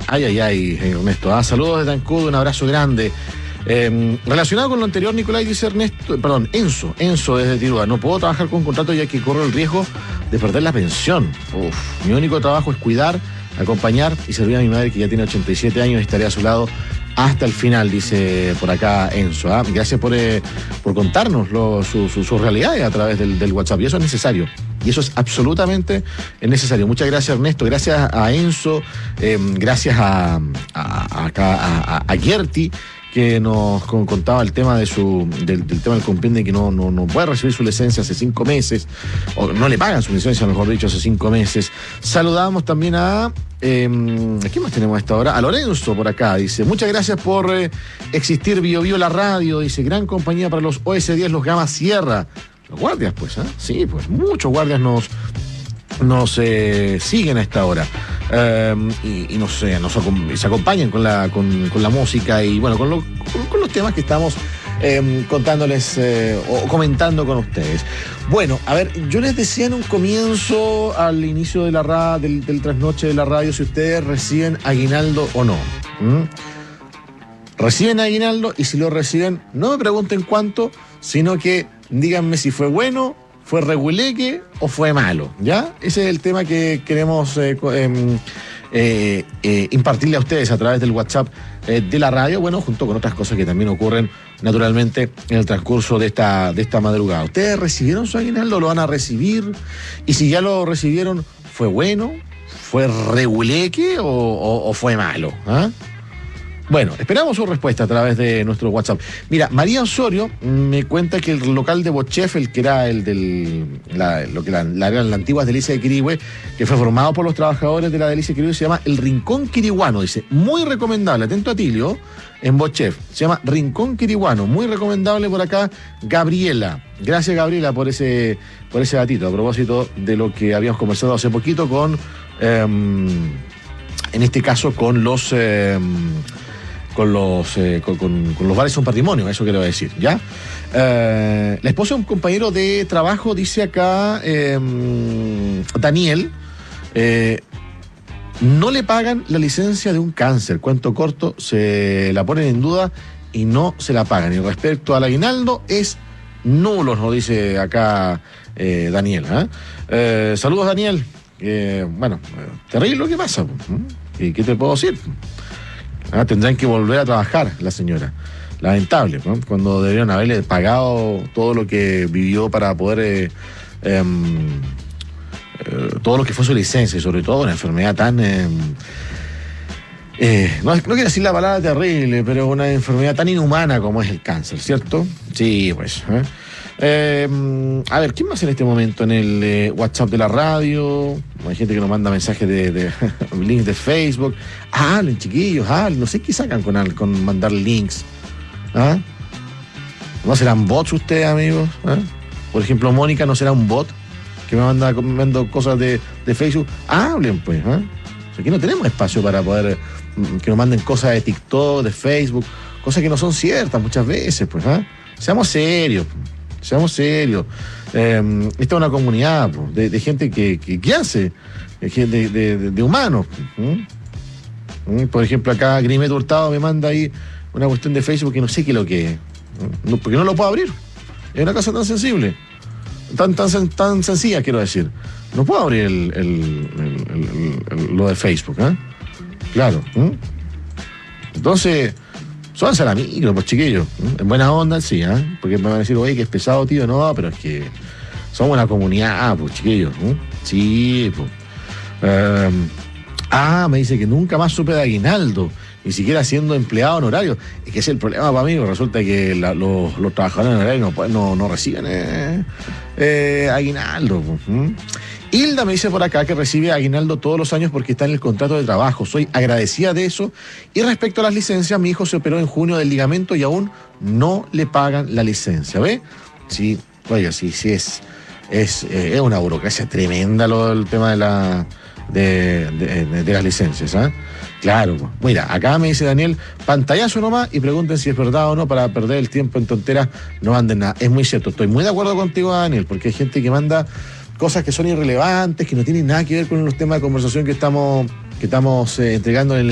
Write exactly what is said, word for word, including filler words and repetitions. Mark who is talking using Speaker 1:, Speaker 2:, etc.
Speaker 1: Ay, ay, ay, Ernesto. Ah, saludos de Tancud, un abrazo grande. Eh, relacionado con lo anterior, Nicolás, dice Ernesto, perdón, Enzo, Enzo desde Tirúa, no puedo trabajar con contrato ya que corro el riesgo de perder la pensión. Uf, mi único trabajo es cuidar, acompañar y servir a mi madre que ya tiene ochenta y siete años y estaré a su lado hasta el final, dice por acá Enzo. ¿ah? Gracias por, eh, por contarnos lo, su, su, sus realidades a través del, del WhatsApp, y eso es necesario. Y eso es absolutamente necesario. Muchas gracias, Ernesto. Gracias a Enzo, eh, gracias a, a, a, a, a, a Gerti, que nos contaba el tema de su del, del tema del compendio, que no, no, no puede recibir su licencia hace cinco meses, o no le pagan su licencia, mejor dicho, hace cinco meses. Saludamos también a eh, ¿a quién más tenemos a esta hora? A Lorenzo por acá, dice, muchas gracias por eh, existir Bio Bio la radio, dice, gran compañía para los O S diez, los Gama Sierra. Los guardias, pues, ¿eh? Sí, pues muchos guardias nos nos eh, siguen a esta hora. Uh, y, y nos, eh, nos se acompañan con la, con, con la música y bueno, con, lo, con, con los temas que estamos eh, contándoles eh, o comentando con ustedes. Bueno, a ver, yo les decía en un comienzo, al inicio de la ra, del, del trasnoche de la radio, si ustedes reciben aguinaldo o no. ¿Mm? Reciben aguinaldo, y si lo reciben, no me pregunten cuánto, sino que díganme si fue bueno, ¿fue reguleque o fue malo? ¿Ya? Ese es el tema que queremos eh, eh, eh, impartirle a ustedes a través del WhatsApp eh, de la radio, bueno, junto con otras cosas que también ocurren naturalmente en el transcurso de esta, de esta madrugada. ¿Ustedes recibieron su aguinaldo? ¿Lo van a recibir? Y si ya lo recibieron, ¿fue bueno? ¿Fue reguleque o, o, o fue malo? ¿Ah? Bueno, esperamos su respuesta a través de nuestro WhatsApp. Mira, María Osorio me cuenta que el local de Bochef, el que era el del la, lo que la, la, eran las antiguas delicias de Quirihue, que fue formado por los trabajadores de la delicia de Quirihue, se llama El Rincón Quiriguano. Dice, muy recomendable, atento a Tilio, en Bochef. Se llama Rincón Quiriguano, muy recomendable por acá, Gabriela. Gracias, Gabriela, por ese, por ese datito, a propósito de lo que habíamos conversado hace poquito con, eh, en este caso, con los... Eh, con los eh, con, con, con los bares son patrimonio, eso quiero decir, ¿ya? Eh, la esposa de un compañero de trabajo, dice acá eh, Daniel, eh, no le pagan la licencia de un cáncer, cuento corto, se la ponen en duda y no se la pagan. Y respecto al aguinaldo, es nulo, nos dice acá eh, Daniel. ¿eh? Eh, saludos, Daniel. Eh, bueno, terrible lo que pasa. ¿Qué, qué te puedo decir? Ah, tendrán que volver a trabajar la señora. Lamentable, ¿no? Cuando debieron haberle pagado todo lo que vivió para poder... Eh, eh, eh, todo lo que fue su licencia, y sobre todo una enfermedad tan... Eh, eh, no, no quiero decir la palabra terrible, pero una enfermedad tan inhumana como es el cáncer, ¿cierto? Sí, pues... ¿eh? Eh, a ver, ¿quién más en este momento en el eh, WhatsApp de la radio? Hay gente que nos manda mensajes de, de links de Facebook. Ah, hablen, chiquillos, hablen. No sé qué sacan con, con mandar links. ¿Ah? ¿No serán bots ustedes, amigos? ¿Ah? Por ejemplo, Mónica, ¿no será un bot que me manda, me manda cosas de, de Facebook? Hablen, pues. ¿Ah? O sea, aquí no tenemos espacio para poder que nos manden cosas de TikTok, de Facebook, cosas que no son ciertas muchas veces, pues. ¿Ah? Seamos serios. Seamos serios. Eh, esta es una comunidad de, de gente que, que, que hace, de, de, de, de humanos. ¿Mm? Por ejemplo, acá Grimet Hurtado me manda ahí una cuestión de Facebook que no sé qué es lo que es. No, porque no lo puedo abrir. Es una cosa tan sensible. Tan, tan, tan sencilla, quiero decir. No puedo abrir el, el, el, el, el, lo de Facebook. ¿eh? Claro. ¿Mm? Entonces... Súbanse a la micro, pues, chiquillos. En buena onda, sí, ¿eh? Porque me van a decir, oye, que es pesado, tío. No, pero es que somos una comunidad, pues, chiquillos. ¿eh? Sí, pues. Eh, ah, me dice que nunca más supe de aguinaldo, ni siquiera siendo empleado honorario. Es que ese es el problema para mí, resulta que la, los, los trabajadores honorarios no, no, no reciben eh, eh, aguinaldo. Pues, ¿eh? Hilda me dice por acá que recibe aguinaldo todos los años porque está en el contrato de trabajo. Soy agradecida de eso. Y respecto a las licencias, mi hijo se operó en junio del ligamento y aún no le pagan la licencia. ¿Ve? Sí, oiga, sí, sí es, es, eh, es una burocracia tremenda lo, el tema de, la, de, de, de, de las licencias. ¿eh? Claro. Mira, acá me dice Daniel, pantallazo nomás y pregunten si es verdad o no para perder el tiempo en tonteras. No manden nada. Es muy cierto. Estoy muy de acuerdo contigo, Daniel, porque hay gente que manda... cosas que son irrelevantes, que no tienen nada que ver con los temas de conversación que estamos, que estamos eh, entregando en el